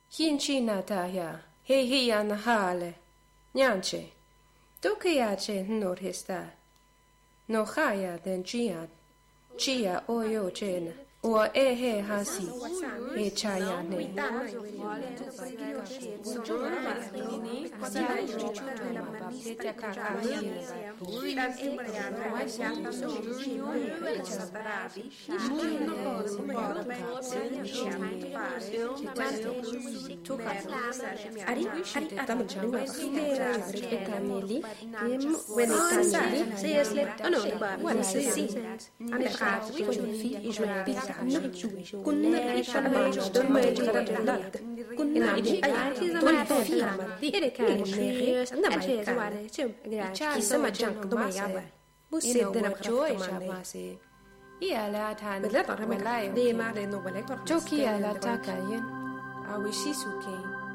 Hinchina taya, hehiya nahale. Nyanche, dokayache norhista. No haya den chia oyo chen, or ehe hasi, e chaya ne. Joki ala takayen, awishisuke.